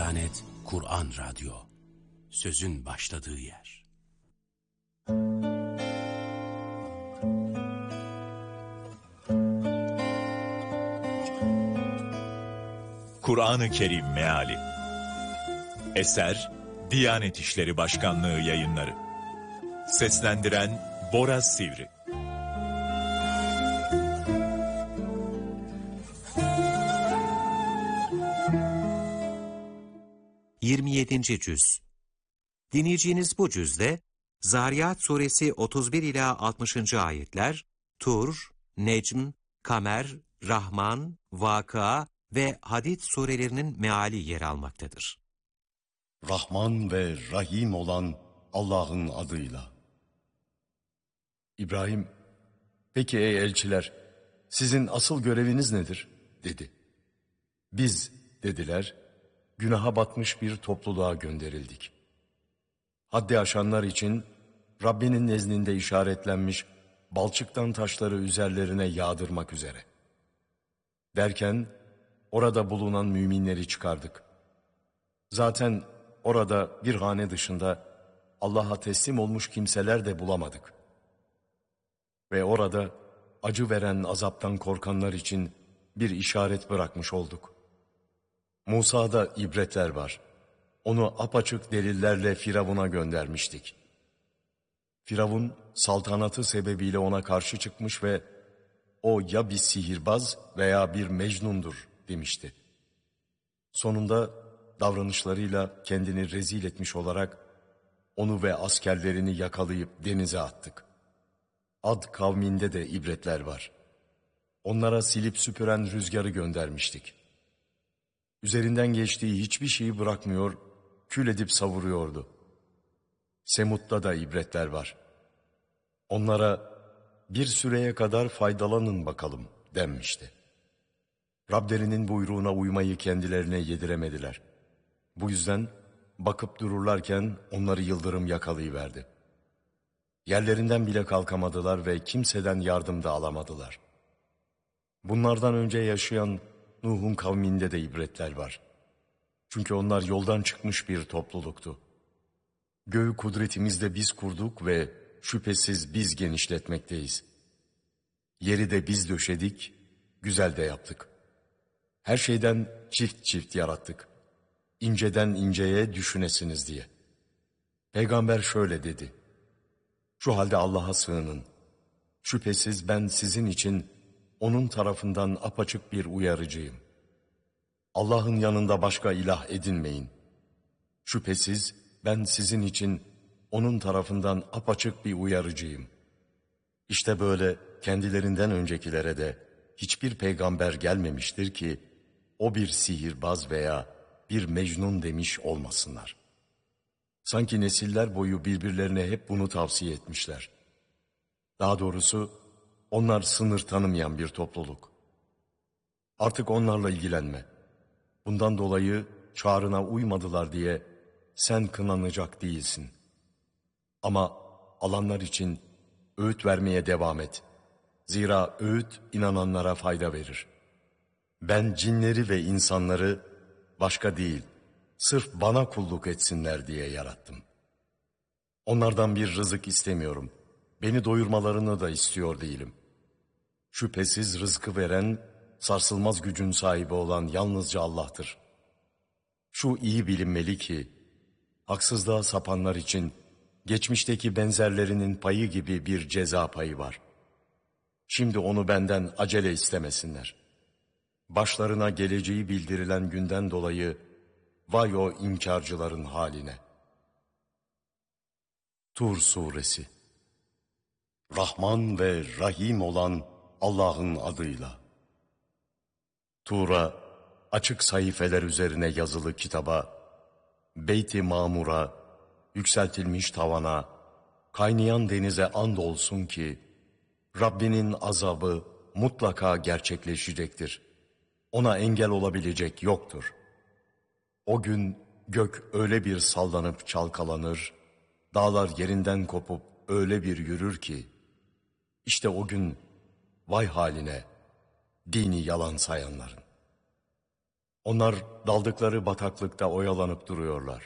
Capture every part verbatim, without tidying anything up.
Diyanet Kur'an Radyo, sözün başladığı yer. Kur'an-ı Kerim Meali. Eser Diyanet İşleri Başkanlığı Yayınları. Seslendiren Bora Sivri. yirmi yedinci Cüz. Dinleyeceğiniz bu cüzde Zariyat Suresi otuz bir ila altmışıncı ayetler, Tur, Necm, Kamer, Rahman, Vakıa ve Hadid surelerinin meali yer almaktadır. Rahman ve Rahim olan Allah'ın adıyla. İbrahim, peki ey elçiler, sizin asıl göreviniz nedir? Dedi. Biz, dediler, günaha batmış bir topluluğa gönderildik. Haddi aşanlar için Rabbinin nezdinde işaretlenmiş balçıktan taşları üzerlerine yağdırmak üzere. Derken orada bulunan müminleri çıkardık. Zaten orada bir hane dışında Allah'a teslim olmuş kimseler de bulamadık. Ve orada acı veren azaptan korkanlar için bir işaret bırakmış olduk. Musa'da ibretler var. Onu apaçık delillerle Firavun'a göndermiştik. Firavun saltanatı sebebiyle ona karşı çıkmış ve o ya bir sihirbaz veya bir mecnundur demişti. Sonunda davranışlarıyla kendini rezil etmiş olarak onu ve askerlerini yakalayıp denize attık. Ad kavminde de ibretler var. Onlara silip süpüren rüzgarı göndermiştik. Üzerinden geçtiği hiçbir şeyi bırakmıyor, kül edip savuruyordu. Semud'da da ibretler var. Onlara bir süreye kadar faydalanın bakalım denmişti. Rablerinin buyruğuna uymayı kendilerine yediremediler. Bu yüzden bakıp dururlarken onları yıldırım yakalayıverdi. Yerlerinden bile kalkamadılar ve kimseden yardım da alamadılar. Bunlardan önce yaşayan Nuh'un kavminde de ibretler var. Çünkü onlar yoldan çıkmış bir topluluktu. Göğü kudretimizle biz kurduk ve şüphesiz biz genişletmekteyiz. Yeri de biz döşedik, güzel de yaptık. Her şeyden çift çift yarattık. İnceden inceye düşünesiniz diye. Peygamber şöyle dedi. Şu halde Allah'a sığının. Şüphesiz ben sizin için onun tarafından apaçık bir uyarıcıyım. Allah'ın yanında başka ilah edinmeyin. Şüphesiz ben sizin için onun tarafından apaçık bir uyarıcıyım. İşte böyle kendilerinden öncekilere de hiçbir peygamber gelmemiştir ki o bir sihirbaz veya bir mecnun demiş olmasınlar. Sanki nesiller boyu birbirlerine hep bunu tavsiye etmişler. Daha doğrusu onlar sınır tanımayan bir topluluk. Artık onlarla ilgilenme. Bundan dolayı çağrına uymadılar diye sen kınanacak değilsin. Ama alanlar için öğüt vermeye devam et. Zira öğüt inananlara fayda verir. Ben cinleri ve insanları başka değil, sırf bana kulluk etsinler diye yarattım. Onlardan bir rızık istemiyorum. Beni doyurmalarını da istiyor değilim. Şüphesiz rızkı veren, sarsılmaz gücün sahibi olan yalnızca Allah'tır. Şu iyi bilinmeli ki, haksızlığa sapanlar için geçmişteki benzerlerinin payı gibi bir ceza payı var. Şimdi onu benden acele istemesinler. Başlarına geleceği bildirilen günden dolayı vay o inkarcıların haline. Tur Suresi. Rahman ve Rahim olan Allah'ın adıyla. Tur'a, açık sayfeler üzerine yazılı kitaba, Beyt-i Mamur'a, yükseltilmiş tavana, kaynayan denize andolsun ki, Rabbinin azabı mutlaka gerçekleşecektir. Ona engel olabilecek yoktur. O gün gök öyle bir sallanıp çalkalanır, dağlar yerinden kopup öyle bir yürür ki, işte o gün vay haline, dini yalan sayanların. Onlar daldıkları bataklıkta oyalanıp duruyorlar.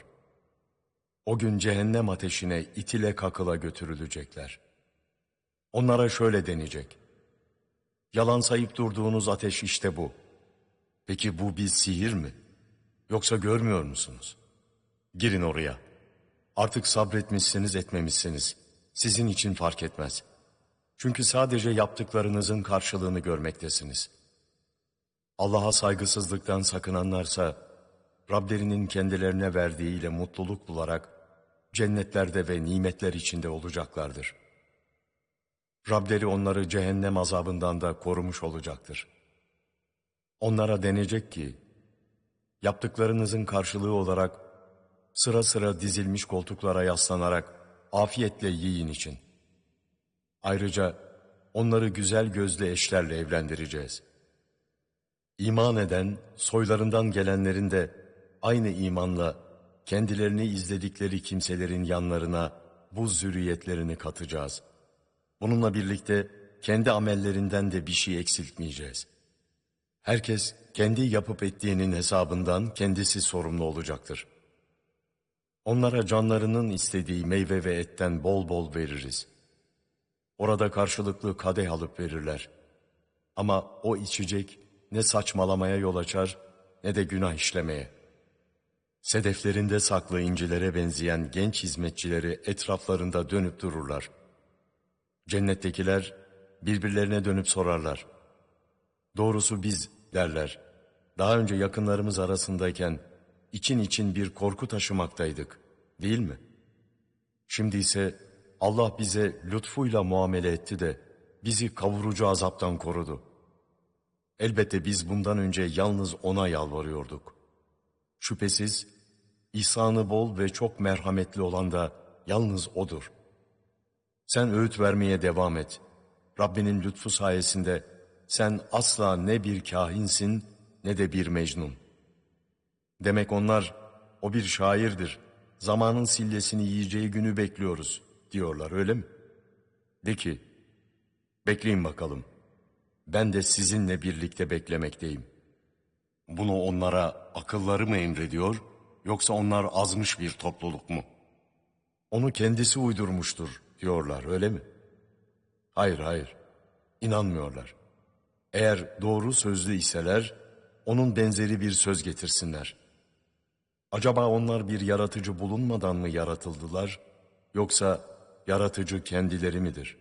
O gün cehennem ateşine itile kakıla götürülecekler. Onlara şöyle denecek: yalan sayıp durduğunuz ateş işte bu. Peki bu bir sihir mi? Yoksa görmüyor musunuz? Girin oraya. Artık sabretmişsiniz etmemişsiniz. Sizin için fark etmez. Çünkü sadece yaptıklarınızın karşılığını görmektesiniz. Allah'a saygısızlıktan sakınanlarsa, Rablerinin kendilerine verdiğiyle mutluluk bularak, cennetlerde ve nimetler içinde olacaklardır. Rableri onları cehennem azabından da korumuş olacaktır. Onlara denecek ki, yaptıklarınızın karşılığı olarak, sıra sıra dizilmiş koltuklara yaslanarak, afiyetle yiyin için. Ayrıca onları güzel gözlü eşlerle evlendireceğiz. İman eden, soylarından gelenlerin de aynı imanla kendilerini izledikleri kimselerin yanlarına bu zürriyetlerini katacağız. Bununla birlikte kendi amellerinden de bir şey eksiltmeyeceğiz. Herkes kendi yapıp ettiğinin hesabından kendisi sorumlu olacaktır. Onlara canlarının istediği meyve ve etten bol bol veririz. Orada karşılıklı kadeh alıp verirler. Ama o içecek ne saçmalamaya yol açar ne de günah işlemeye. Sedeflerinde saklı incilere benzeyen genç hizmetçileri etraflarında dönüp dururlar. Cennettekiler birbirlerine dönüp sorarlar: doğrusu biz derler, daha önce yakınlarımız arasındayken için için bir korku taşımaktaydık, değil mi? Şimdi ise Allah bize lütfuyla muamele etti de bizi kavurucu azaptan korudu. Elbette biz bundan önce yalnız O'na yalvarıyorduk. Şüphesiz ihsanı bol ve çok merhametli olan da yalnız O'dur. Sen öğüt vermeye devam et. Rabbinin lütfu sayesinde sen asla ne bir kahinsin ne de bir mecnun. Demek onlar, o bir şairdir, zamanın sillesini yiyeceği günü bekliyoruz diyorlar, öyle mi? De ki, bekleyin bakalım. Ben de sizinle birlikte beklemekteyim. Bunu onlara akılları mı emrediyor, yoksa onlar azmış bir topluluk mu? Onu kendisi uydurmuştur diyorlar, öyle mi? Hayır, hayır, inanmıyorlar. Eğer doğru sözlü iseler, onun benzeri bir söz getirsinler. Acaba onlar bir yaratıcı bulunmadan mı yaratıldılar, yoksa yaratıcı kendileri midir?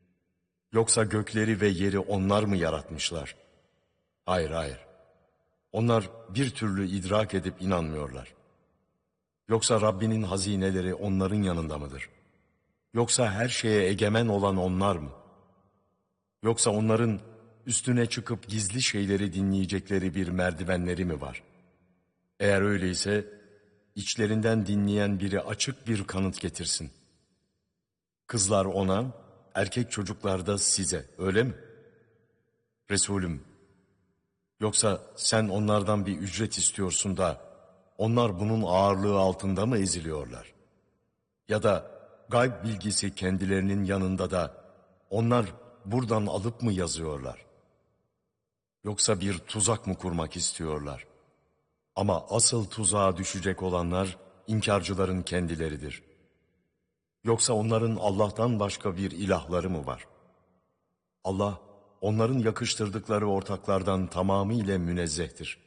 Yoksa gökleri ve yeri onlar mı yaratmışlar? Hayır, hayır. Onlar bir türlü idrak edip inanmıyorlar. Yoksa Rabbinin hazineleri onların yanında mıdır? Yoksa her şeye egemen olan onlar mı? Yoksa onların üstüne çıkıp gizli şeyleri dinleyecekleri bir merdivenleri mi var? Eğer öyleyse, içlerinden dinleyen biri açık bir kanıt getirsin. Kızlar ona, erkek çocuklar da size, öyle mi? Resulüm, yoksa sen onlardan bir ücret istiyorsun da, onlar bunun ağırlığı altında mı eziliyorlar? Ya da gayb bilgisi kendilerinin yanında da, onlar buradan alıp mı yazıyorlar? Yoksa bir tuzak mı kurmak istiyorlar? Ama asıl tuzağa düşecek olanlar, inkarcıların kendileridir. Yoksa onların Allah'tan başka bir ilahları mı var? Allah, onların yakıştırdıkları ortaklardan tamamıyla münezzehtir.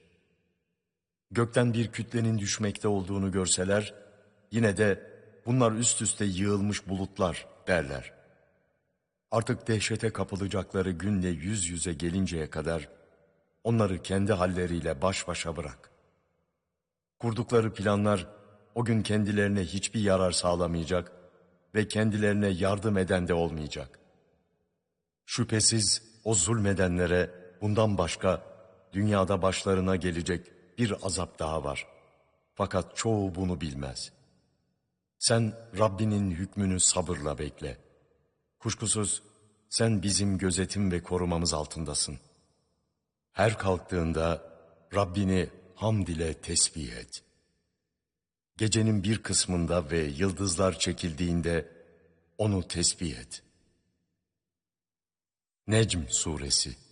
Gökten bir kütlenin düşmekte olduğunu görseler, yine de bunlar üst üste yığılmış bulutlar derler. Artık dehşete kapılacakları günle yüz yüze gelinceye kadar, onları kendi halleriyle baş başa bırak. Kurdukları planlar, o gün kendilerine hiçbir yarar sağlamayacak ve kendilerine yardım eden de olmayacak. Şüphesiz o zulmedenlere bundan başka dünyada başlarına gelecek bir azap daha var. Fakat çoğu bunu bilmez. Sen Rabbinin hükmünü sabırla bekle. Kuşkusuz sen bizim gözetim ve korumamız altındasın. Her kalktığında Rabbini hamd ile tesbih et. Gecenin bir kısmında ve yıldızlar çekildiğinde onu tesbih et. Necm Suresi